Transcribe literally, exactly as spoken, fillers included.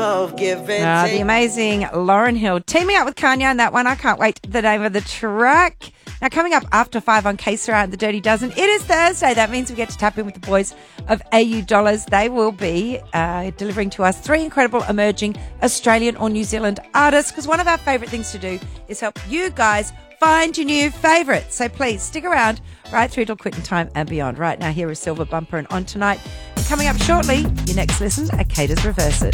of give and Uh, take. the amazing Lauryn Hill teaming up with Kanye on that one. I can't wait. The name of the track. Now, coming up after five on K Sarah and the Dirty Dozen, it is Thursday. That means we get to tap in with the boys of A U Dollars. They will be uh, delivering to us three incredible emerging Australian or New Zealand artists, because one of our favourite things to do is help you guys find your new favourites. So please stick around right through till quitting time and beyond. Right now, here is Silver Bumper and On Tonight. And coming up shortly, your next listen at Cater's Reverse It.